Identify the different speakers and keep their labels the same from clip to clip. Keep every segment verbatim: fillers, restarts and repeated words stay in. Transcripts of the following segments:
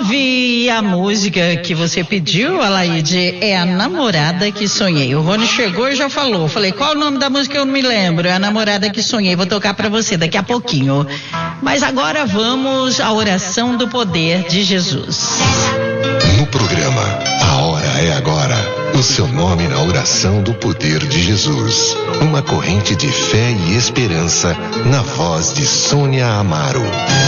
Speaker 1: nove e a música que você pediu, Alaide, é A Namorada que Sonhei. O Rony chegou e já falou. Falei, qual o nome da música? Eu não me lembro. É A Namorada que Sonhei. Vou tocar pra você daqui a pouquinho. Mas agora vamos à oração do poder de Jesus.
Speaker 2: No programa A Hora é Agora, o seu nome na oração do poder de Jesus. Uma corrente de fé e esperança na voz de Sônia Amaro.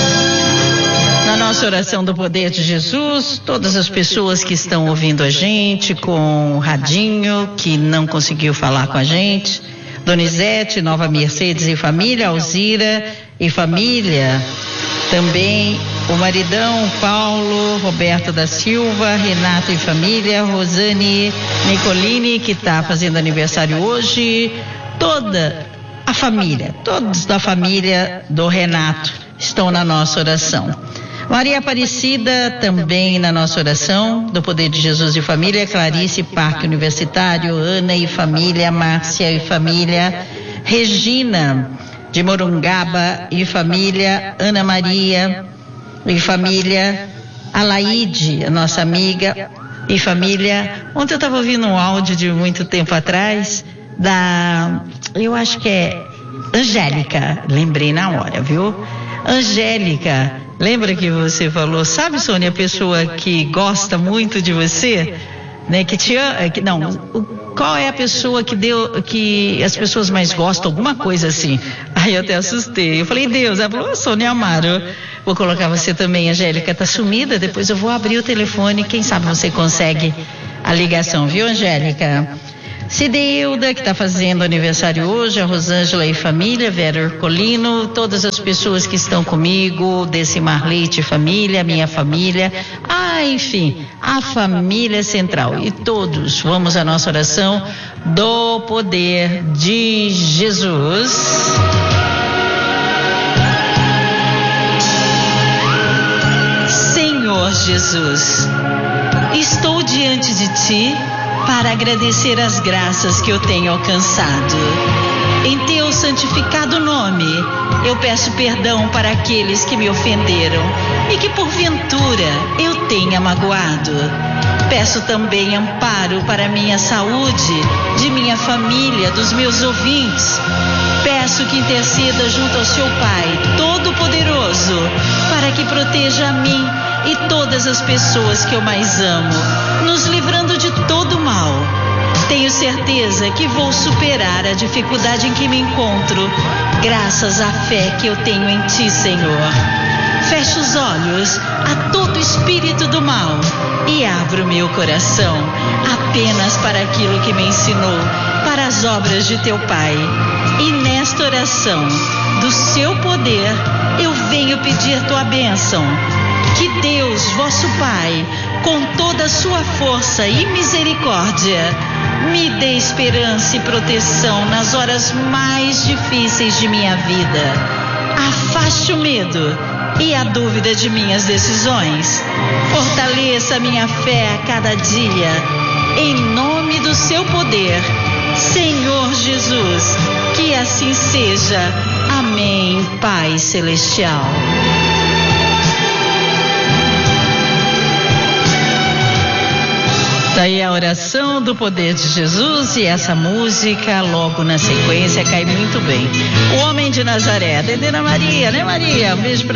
Speaker 1: Na nossa oração do poder de Jesus, todas as pessoas que estão ouvindo a gente com o radinho, que não conseguiu falar com a gente, Donizete, Nova Mercedes e família, Alzira e família, também o maridão Paulo, Roberto da Silva, Renato e família, Rosane Nicolini, que está fazendo aniversário hoje, toda a família, todos da família do Renato estão na nossa oração. Maria Aparecida também na nossa oração, do Poder de Jesus e Família, Clarice Parque Universitário, Ana e família, Márcia e família, Regina de Morungaba e família, Ana Maria e família, Alaide, a nossa amiga e família. Ontem eu estava ouvindo um áudio de muito tempo atrás, da, eu acho que é Angélica, lembrei na hora, viu? Angélica, lembra que você falou, sabe, Sônia, a pessoa que gosta muito de você, né, que te ama, que, não, o, qual é a pessoa que deu, que as pessoas mais gostam, alguma coisa assim. Aí eu até assustei, eu falei, Deus, ela falou, Sônia Amaro, vou colocar você também, Angélica, tá sumida, depois eu vou abrir o telefone, quem sabe você consegue a ligação, viu, Angélica? Cideilda, que está fazendo aniversário hoje, a Rosângela e família, Vera Ercolino, todas as pessoas que estão comigo, desse Marlite família, minha família, ah, enfim, a família central. E todos, vamos à nossa oração do poder de Jesus. Senhor Jesus, estou diante de Ti para agradecer as graças que eu tenho alcançado. Em teu santificado nome, eu peço perdão para aqueles que me ofenderam e que porventura eu tenha magoado. Peço também amparo para minha saúde, de minha família, dos meus ouvintes. Peço que interceda junto ao seu Pai Todo-Poderoso para que proteja a mim e todas as pessoas que eu mais amo, nos livrando de todo mal. Tenho certeza que vou superar a dificuldade em que me encontro, graças à fé que eu tenho em Ti, Senhor. Fecho os olhos a todo espírito do mal e abro meu coração apenas para aquilo que me ensinou, para as obras de Teu Pai. E nesta oração do Seu poder, eu venho pedir Tua bênção. Que Deus, vosso Pai, com toda a sua força e misericórdia, me dê esperança e proteção nas horas mais difíceis de minha vida. Afaste o medo e a dúvida de minhas decisões. Fortaleça minha fé a cada dia, em nome do seu poder. Senhor Jesus, que assim seja. Amém, Pai Celestial. Daí a oração do poder de Jesus e essa música logo na sequência cai muito bem. O Homem de Nazaré, Dedena Maria, né, Maria? Um beijo pra